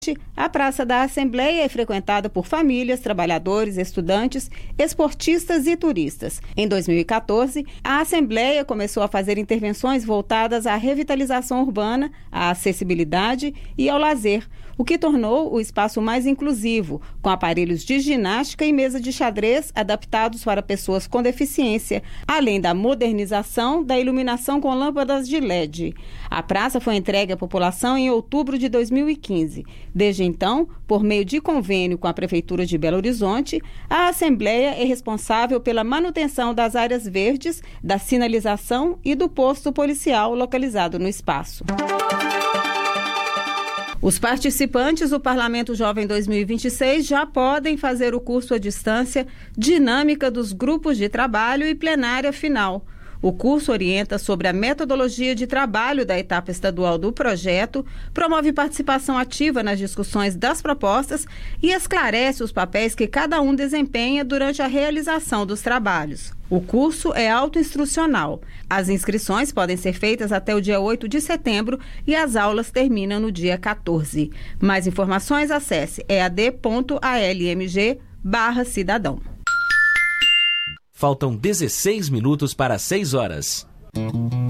A Praça da Assembleia é frequentada por famílias, trabalhadores, estudantes, esportistas e turistas. Em 2014, a Assembleia começou a fazer intervenções voltadas à revitalização urbana, à acessibilidade e ao lazer, o que tornou o espaço mais inclusivo, com aparelhos de ginástica e mesa de xadrez adaptados para pessoas com deficiência, além da modernização da iluminação com lâmpadas de LED. A praça foi entregue à população em outubro de 2015. Desde então, por meio de convênio com a Prefeitura de Belo Horizonte, a Assembleia é responsável pela manutenção das áreas verdes, da sinalização e do posto policial localizado no espaço. Os participantes do Parlamento Jovem 2026 já podem fazer o curso à distância Dinâmica dos Grupos de Trabalho e Plenária Final. O curso orienta sobre a metodologia de trabalho da etapa estadual do projeto, promove participação ativa nas discussões das propostas e esclarece os papéis que cada um desempenha durante a realização dos trabalhos. O curso é autoinstrucional. As inscrições podem ser feitas até o dia 8 de setembro e as aulas terminam no dia 14. Mais informações, acesse ead.almg/cidadão. Faltam 16 minutos para 6 horas.